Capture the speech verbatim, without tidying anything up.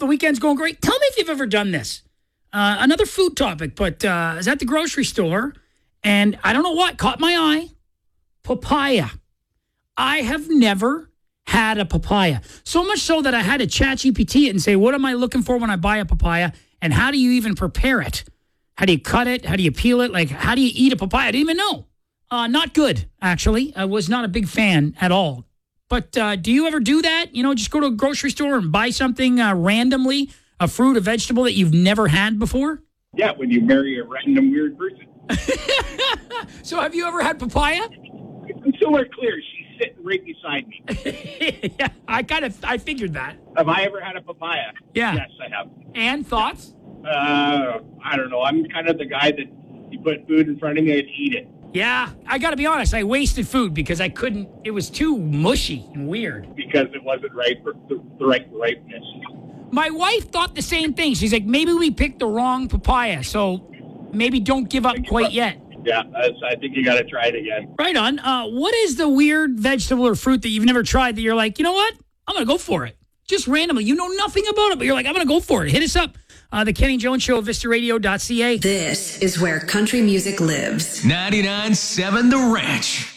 the weekend's going great. Tell me if you've ever done this. Uh, another food topic, but uh, I was at the grocery store, and I don't know what caught my eye. Papaya. I have never had a papaya. So much so that I had to chat G P T it and say, what am I looking for when I buy a papaya? And how do you even prepare it? How do you cut it? How do you peel it? Like, how do you eat a papaya? I didn't even know. Uh, not good, actually. I was not a big fan at all. But uh, do you ever do that? You know, just go to a grocery store and buy something uh, randomly, a fruit, a vegetable that you've never had before? Yeah, when you marry a random weird person. So have you ever had papaya? So we're clear, she's sitting right beside me. Yeah, I kind of, I figured that. Have I ever had a papaya? Yeah. Yes, I have. And thoughts? Uh, I don't know. I'm kind of the guy that you put food in front of me and eat it. Yeah, I got to be honest. I wasted food because I couldn't. It was too mushy and weird. Because it wasn't right for the, the right ripeness. My wife thought the same thing. She's like, maybe we picked the wrong papaya, so maybe don't give up quite yet. Yeah, that's, I think you got to try it again. Right on. Uh, what is the weird vegetable or fruit that you've never tried that you're like, you know what? I'm going to go for it. Just randomly. You know nothing about it, but you're like, I'm going to go for it. Hit us up. Uh, the Kenny Jones Show, vista radio dot c a. This is where country music lives. ninety-nine point seven The Ranch.